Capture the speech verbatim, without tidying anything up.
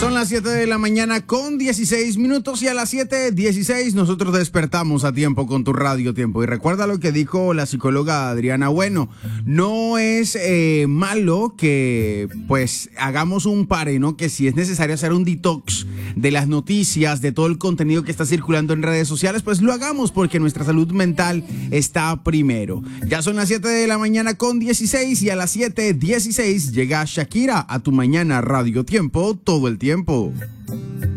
Son las siete de la mañana con dieciséis minutos y a las siete dieciséis nosotros despertamos a tiempo con tu radio Tiempo. Y recuerda lo que dijo la psicóloga Adriana Bueno, no es eh, malo que pues hagamos un pare, ¿no? Que si es necesario hacer un detox de las noticias, de todo el contenido que está circulando en redes sociales, pues lo hagamos porque nuestra salud mental está primero. Ya son las siete de la mañana con dieciséis y a las siete dieciséis llega Shakira a tu mañana radio Tiempo todo el tiempo.